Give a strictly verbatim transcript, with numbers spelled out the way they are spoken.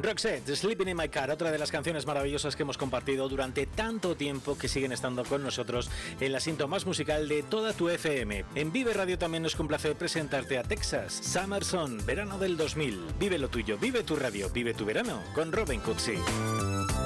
Roxette, Sleeping in My Car, otra de las canciones maravillosas que hemos compartido durante tanto tiempo, que siguen estando con nosotros en la cinta más musical de toda tu F M. En Vive Radio también nos complace presentarte a Texas, Summer Sun, verano del dos mil. Vive lo tuyo, vive tu radio, vive tu verano, con Robin Cootsy.